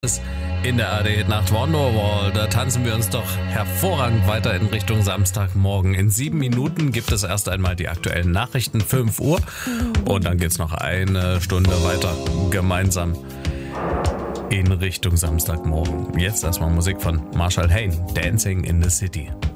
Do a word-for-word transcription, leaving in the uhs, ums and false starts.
In der A R D Nacht Wonderwall, da tanzen wir uns doch hervorragend weiter in Richtung Samstagmorgen. In sieben Minuten gibt es erst einmal die aktuellen Nachrichten, fünf Uhr. Und dann geht's noch eine Stunde weiter gemeinsam in Richtung Samstagmorgen. Jetzt erstmal Musik von Marshall Hayne, Dancing in the City.